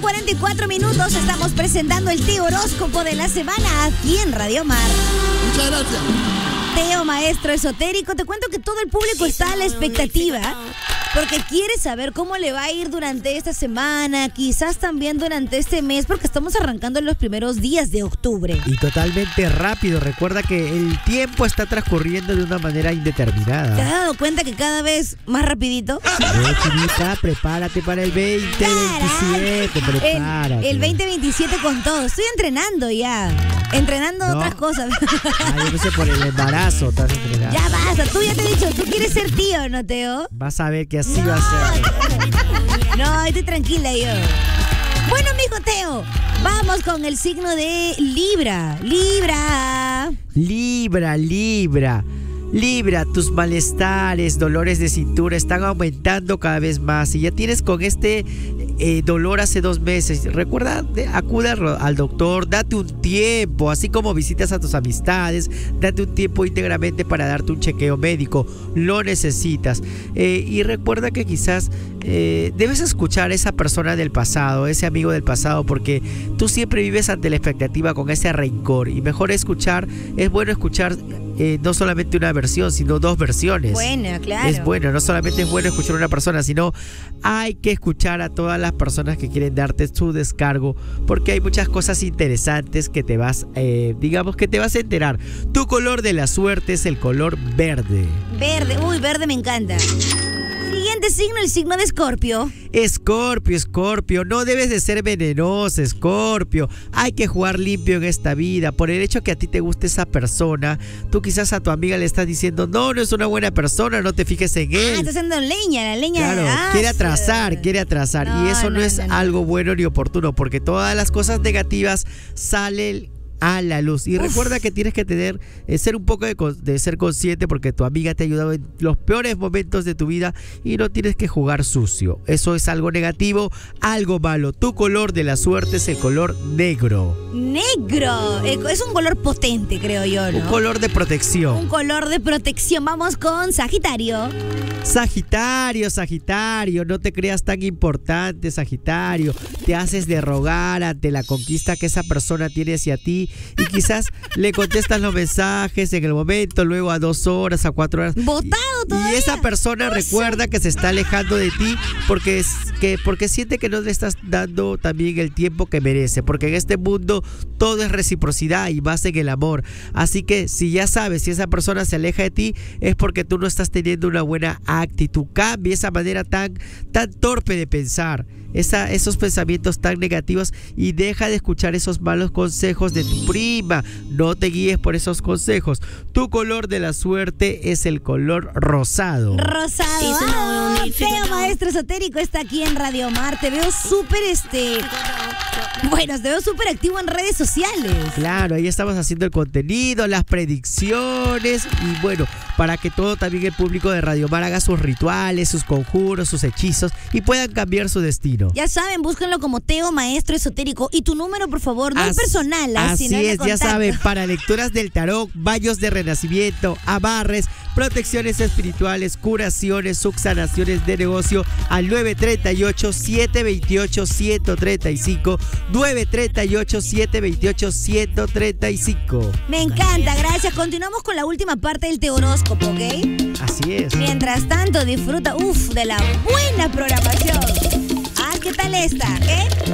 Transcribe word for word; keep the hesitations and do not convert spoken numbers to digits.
cuarenta y cuatro minutos. Estamos presentando el Teo Horóscopo de la semana aquí en Radio Mar. Muchas gracias. Teo, maestro esotérico, te cuento que todo el público está a la expectativa porque quiere saber cómo le va a ir durante esta semana, quizás también durante este mes, porque estamos arrancando en los primeros días de octubre. Y totalmente rápido. Recuerda que el tiempo está transcurriendo de una manera indeterminada. ¿Te has dado cuenta que cada vez más rapidito? Eh, chinita, prepárate para el veinte veintisiete, prepárate. El, el veinte veintisiete con todo. Estoy entrenando ya. Entrenando No. otras cosas. Ah, yo no sé, por el embarazo estás entrenando. Ya basta, tú ya te he dicho, tú quieres ser tío, ¿no, Teo? Vas a ver que así va a ser. No, estoy tranquila yo. Bueno, mijo Teo, vamos con el signo de Libra. Libra. Libra, Libra. Libra, tus malestares, dolores de cintura están aumentando cada vez más. Y ya tienes con este eh, dolor hace dos meses. Recuerda, de, acude al, al doctor, date un tiempo, así como visitas a tus amistades, date un tiempo íntegramente para darte un chequeo médico. Lo necesitas. Eh, y recuerda que quizás eh, debes escuchar a esa persona del pasado, ese amigo del pasado, porque tú siempre vives ante la expectativa con ese rencor. Y mejor escuchar, es bueno escuchar eh, no solamente una versión, sino dos versiones. Bueno, claro. Es bueno, no solamente es bueno escuchar a una persona, sino hay que escuchar a todas las personas que quieren darte su descargo, porque hay muchas cosas interesantes que te vas, eh, digamos que te vas a enterar. Tu color de la suerte es el color verde. Verde, uy, verde me encanta. Siguiente signo, el signo de Escorpio. Escorpio, Escorpio, no debes de ser venenoso, Escorpio. Hay que jugar limpio en esta vida. Por el hecho que a ti te guste esa persona, tú quizás a tu amiga le estás diciendo, no, no es una buena persona, no te fijes en él. Ah, estás haciendo leña, la leña. Claro, ah, quiere atrasar, quiere atrasar. No, y eso no, no, es no, no. algo bueno ni oportuno, porque todas las cosas negativas salen a la luz. Y Uf. recuerda que tienes que tener, eh, ser un poco de, de ser consciente, porque tu amiga te ha ayudado en los peores momentos de tu vida y no tienes que jugar sucio. Eso es algo negativo, algo malo. Tu color de la suerte es el color negro. Negro. Eh, Es un color potente, creo yo, ¿no? Un color de protección. Un color de protección. Vamos con Sagitario. Sagitario, Sagitario, no te creas tan importante, Sagitario. Te haces de rogar ante la conquista que esa persona tiene hacia ti y quizás le contestas los mensajes en el momento, luego a dos horas, a cuatro horas. Botado todavía. Y esa persona Uy, recuerda que se está alejando de ti porque, es, que, porque siente que no le estás dando también el tiempo que merece. Porque en este mundo todo es reciprocidad y más en el amor. Así que si ya sabes, si esa persona se aleja de ti, es porque tú no estás teniendo una buena actitud. Cambia esa manera tan, tan torpe de pensar, esa, esos pensamientos tan negativos, y deja de escuchar esos malos consejos de tu prima. No te guíes por esos consejos. Tu color de la suerte es el color rosado. Rosado. Ah, Teo, maestro esotérico, está aquí en Radio Mar. Te veo súper, este... Bueno, te veo súper activo en redes sociales. Claro, ahí estamos haciendo el contenido, las predicciones y bueno, para que todo también el público de Radio Mar haga sus rituales, sus conjuros, sus hechizos y puedan cambiar su destino. Ya saben, búsquenlo como Teo, maestro esotérico. Y tu número, por favor, no As, el personal. Así sino el de es, ya contacto. saben, para lecturas del tarot, baños de renacimiento, amarres, protecciones espirituales, curaciones, subsanaciones de negocio al nueve tres ocho, siete dos ocho, uno cero tres cinco, nueve tres ocho, siete dos ocho, uno cero tres cinco. Me encanta, gracias. Continuamos con la última parte del Teoróscopo, ¿ok? Así es. Mientras tanto, disfruta, uff, de la buena programación. Ah, ¿qué tal esta? ¿Eh?